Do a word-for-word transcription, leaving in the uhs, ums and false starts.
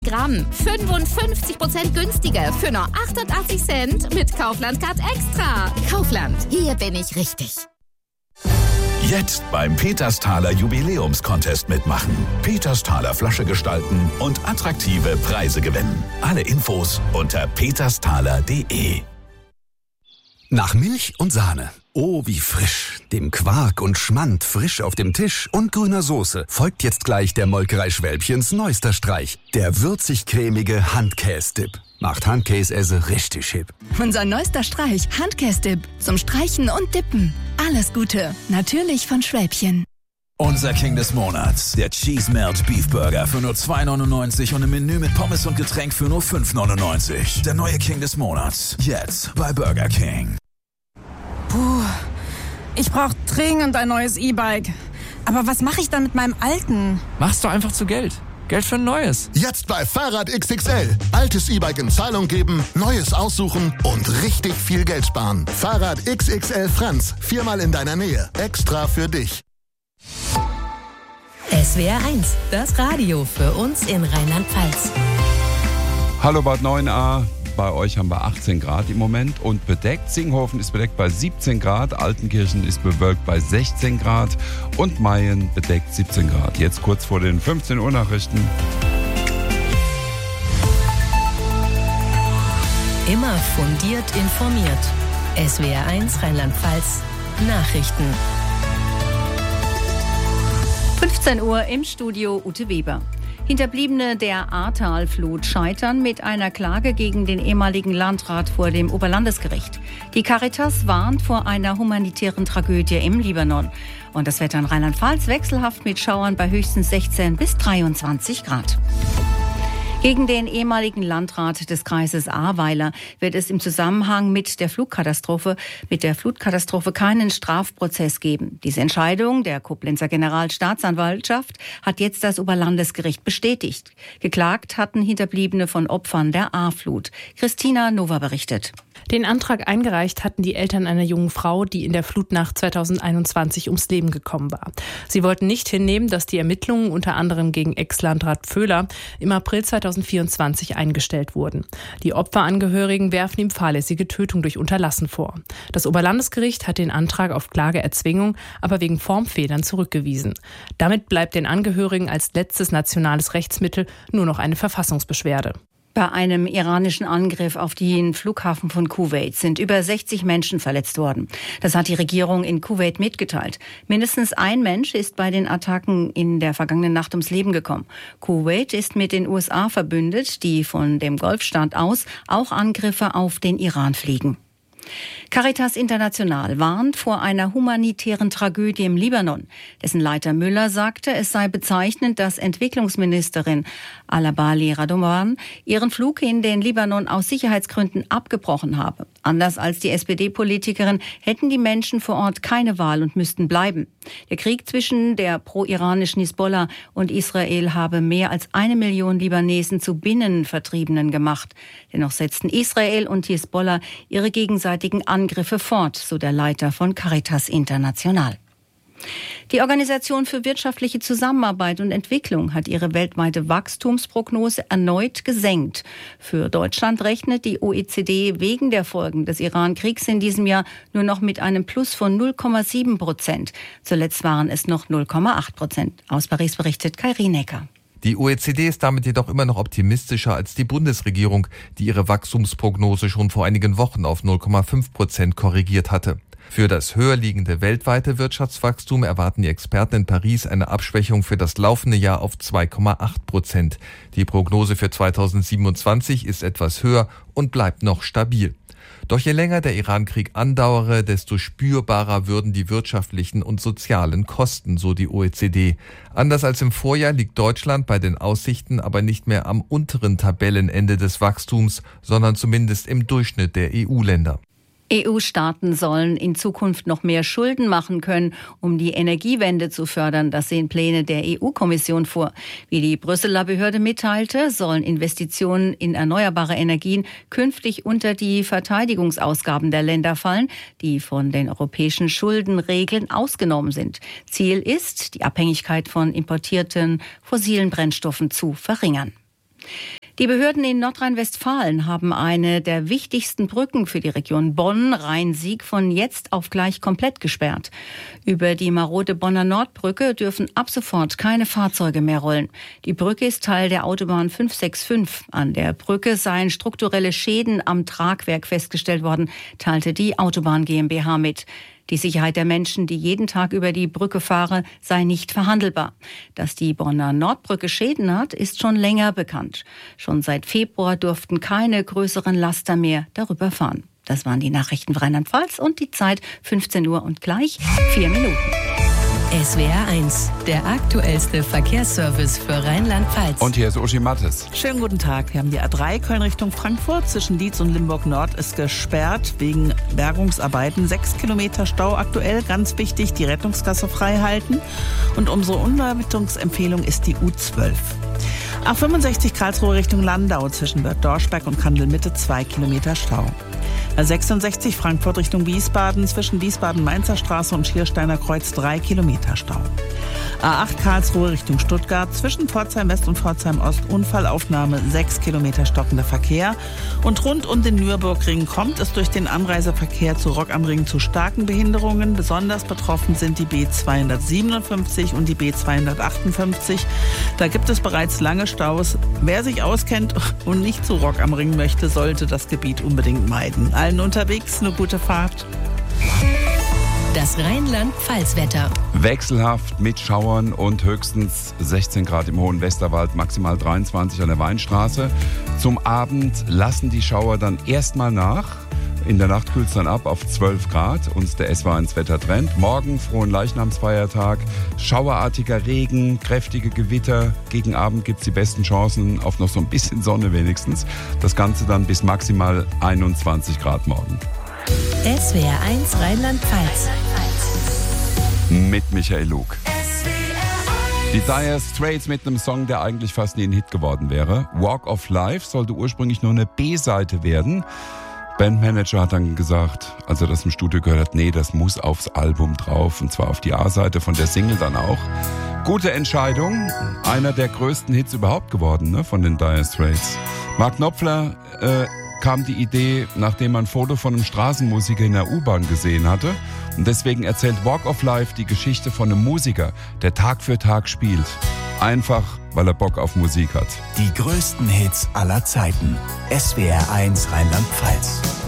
Gramm. fünfundfünfzig Prozent günstiger für nur achtundachtzig Cent mit Kaufland Card Extra. Kaufland, hier bin ich richtig. Jetzt beim Petersthaler Jubiläumscontest mitmachen. Petersthaler Flasche gestalten und attraktive Preise gewinnen. Alle Infos unter petersthaler punkt de. Nach Milch und Sahne. Oh, wie frisch. Dem Quark und Schmand frisch auf dem Tisch und grüner Soße folgt jetzt gleich der Molkerei Schwälbchens neuester Streich. Der würzig-cremige Handkäse-Dip. Macht Handkäse richtig hip. Unser neuester Streich, Handkäse-Dip. Zum Streichen und Dippen. Alles Gute. Natürlich von Schwälbchen. Unser King des Monats, der Cheese Melt Beef Burger für nur zwei neunundneunzig und im Menü mit Pommes und Getränk für nur fünf neunundneunzig. Der neue King des Monats, jetzt bei Burger King. Puh, ich brauche dringend ein neues E-Bike. Aber was mache ich dann mit meinem alten? Machst du einfach zu Geld. Geld für ein neues. Jetzt bei Fahrrad X X L. Altes E-Bike in Zahlung geben, neues aussuchen und richtig viel Geld sparen. Fahrrad X X L Franz, viermal in deiner Nähe. Extra für dich. S W R eins, das Radio für uns in Rheinland-Pfalz. Hallo Bad neun a, bei euch haben wir achtzehn Grad im Moment und bedeckt. Singhofen ist bedeckt bei siebzehn Grad, Altenkirchen ist bewölkt bei sechzehn Grad und Mayen bedeckt siebzehn Grad. Jetzt kurz vor den fünfzehn Uhr Nachrichten. Immer fundiert informiert. S W R eins Rheinland-Pfalz Nachrichten. fünfzehn Uhr im Studio Ute Weber. Hinterbliebene der Ahrtal-Flut scheitern mit einer Klage gegen den ehemaligen Landrat vor dem Oberlandesgericht. Die Caritas warnt vor einer humanitären Tragödie im Libanon. Und das Wetter in Rheinland-Pfalz wechselhaft mit Schauern bei höchstens sechzehn bis dreiundzwanzig Grad. Gegen den ehemaligen Landrat des Kreises Ahrweiler wird es im Zusammenhang mit der Flutkatastrophe, mit der Flutkatastrophe keinen Strafprozess geben. Diese Entscheidung der Koblenzer Generalstaatsanwaltschaft hat jetzt das Oberlandesgericht bestätigt. Geklagt hatten Hinterbliebene von Opfern der Ahrflut. Christina Nova berichtet. Den Antrag eingereicht hatten die Eltern einer jungen Frau, die in der Flutnacht zweitausendeinundzwanzig ums Leben gekommen war. Sie wollten nicht hinnehmen, dass die Ermittlungen unter anderem gegen Ex-Landrat Pföhler im April zweitausendvierundzwanzig eingestellt wurden. Die Opferangehörigen werfen ihm fahrlässige Tötung durch Unterlassen vor. Das Oberlandesgericht hat den Antrag auf Klageerzwingung aber wegen Formfehlern zurückgewiesen. Damit bleibt den Angehörigen als letztes nationales Rechtsmittel nur noch eine Verfassungsbeschwerde. Bei einem iranischen Angriff auf den Flughafen von Kuwait sind über sechzig Menschen verletzt worden. Das hat die Regierung in Kuwait mitgeteilt. Mindestens ein Mensch ist bei den Attacken in der vergangenen Nacht ums Leben gekommen. Kuwait ist mit den U S A verbündet, die von dem Golfstaat aus auch Angriffe auf den Iran fliegen. Caritas International warnt vor einer humanitären Tragödie im Libanon. Dessen Leiter Müller sagte, es sei bezeichnend, dass Entwicklungsministerin Al-Abali Radovan ihren Flug in den Libanon aus Sicherheitsgründen abgebrochen habe. Anders als die S P D-Politikerin hätten die Menschen vor Ort keine Wahl und müssten bleiben. Der Krieg zwischen der pro-iranischen Hisbollah und Israel habe mehr als eine Million Libanesen zu Binnenvertriebenen gemacht. Dennoch setzten Israel und Hisbollah ihre gegenseitigen Angriffe fort, so der Leiter von Caritas International. Die Organisation für wirtschaftliche Zusammenarbeit und Entwicklung hat ihre weltweite Wachstumsprognose erneut gesenkt. Für Deutschland rechnet die O E C D wegen der Folgen des Iran-Kriegs in diesem Jahr nur noch mit einem Plus von null Komma sieben Prozent. Zuletzt waren es noch null Komma acht Prozent. Aus Paris berichtet Kai Rienecker. Die O E C D ist damit jedoch immer noch optimistischer als die Bundesregierung, die ihre Wachstumsprognose schon vor einigen Wochen auf null Komma fünf Prozent korrigiert hatte. Für das höher liegende weltweite Wirtschaftswachstum erwarten die Experten in Paris eine Abschwächung für das laufende Jahr auf zwei Komma acht Prozent. Die Prognose für zweitausendsiebenundzwanzig ist etwas höher und bleibt noch stabil. Doch je länger der Iran-Krieg andauere, desto spürbarer würden die wirtschaftlichen und sozialen Kosten, so die O E C D. Anders als im Vorjahr liegt Deutschland bei den Aussichten aber nicht mehr am unteren Tabellenende des Wachstums, sondern zumindest im Durchschnitt der E U-Länder. E U-Staaten sollen in Zukunft noch mehr Schulden machen können, um die Energiewende zu fördern. Das sehen Pläne der E U-Kommission vor. Wie die Brüsseler Behörde mitteilte, sollen Investitionen in erneuerbare Energien künftig unter die Verteidigungsausgaben der Länder fallen, die von den europäischen Schuldenregeln ausgenommen sind. Ziel ist, die Abhängigkeit von importierten fossilen Brennstoffen zu verringern. Die Behörden in Nordrhein-Westfalen haben eine der wichtigsten Brücken für die Region Bonn-Rhein-Sieg von jetzt auf gleich komplett gesperrt. Über die marode Bonner Nordbrücke dürfen ab sofort keine Fahrzeuge mehr rollen. Die Brücke ist Teil der Autobahn fünf sechs fünf. An der Brücke seien strukturelle Schäden am Tragwerk festgestellt worden, teilte die Autobahn GmbH mit. Die Sicherheit der Menschen, die jeden Tag über die Brücke fahren, sei nicht verhandelbar. Dass die Bonner Nordbrücke Schäden hat, ist schon länger bekannt. Schon seit Februar durften keine größeren Laster mehr darüber fahren. Das waren die Nachrichten für Rheinland-Pfalz und die Zeit fünfzehn Uhr und gleich vier Minuten. S W R eins, der aktuellste Verkehrsservice für Rheinland-Pfalz. Und hier ist Uschi Mattes. Schönen guten Tag. Wir haben die A drei Köln Richtung Frankfurt. Zwischen Dietz und Limburg Nord ist gesperrt wegen Bergungsarbeiten. Sechs Kilometer Stau aktuell. Ganz wichtig, die Rettungsgasse frei halten. Und unsere Umleitungsempfehlung ist die U zwölf. A fünfundsechzig Karlsruhe Richtung Landau zwischen Bad Dorschberg und Kandel-Mitte zwei Kilometer Stau. A sechsundsechzig Frankfurt Richtung Wiesbaden zwischen Wiesbaden-Mainzer Straße und Schiersteiner Kreuz drei Kilometer Stau. A acht Karlsruhe Richtung Stuttgart zwischen Pforzheim West und Pforzheim Ost Unfallaufnahme sechs Kilometer stockender Verkehr. Und rund um den Nürburgring kommt es durch den Anreiseverkehr zu Rock am Ring zu starken Behinderungen. Besonders betroffen sind die B zweihundertsiebenundfünfzig und die B zweihundertachtundfünfzig. Da gibt es bereits lange Staus. Wer sich auskennt und nicht zu Rock am Ring möchte, sollte das Gebiet unbedingt meiden. Allen unterwegs eine gute Fahrt. Das Rheinland-Pfalz-Wetter. Wechselhaft mit Schauern und höchstens sechzehn Grad im hohen Westerwald, maximal dreiundzwanzig an der Weinstraße. Zum Abend lassen die Schauer dann erstmal nach. In der Nacht kühlt es dann ab auf zwölf Grad. Uns der S W R eins Wettertrend. Morgen frohen Leichnamsfeiertag. Schauerartiger Regen, kräftige Gewitter. Gegen Abend gibt es die besten Chancen auf noch so ein bisschen Sonne wenigstens. Das Ganze dann bis maximal einundzwanzig Grad morgen. S W R eins Rheinland-Pfalz. Mit Michael Lug. Die Dire Straits mit einem Song, der eigentlich fast nie ein Hit geworden wäre. Walk of Life sollte ursprünglich nur eine B-Seite werden. Bandmanager hat dann gesagt, als er das im Studio gehört hat, nee, das muss aufs Album drauf. Und zwar auf die A-Seite von der Single dann auch. Gute Entscheidung. Einer der größten Hits überhaupt geworden, ne, von den Dire Straits. Mark Knopfler äh, kam die Idee, nachdem man ein Foto von einem Straßenmusiker in der U-Bahn gesehen hatte. Und deswegen erzählt Walk of Life die Geschichte von einem Musiker, der Tag für Tag spielt. Einfach, weil er Bock auf Musik hat. Die größten Hits aller Zeiten. S W R eins Rheinland-Pfalz.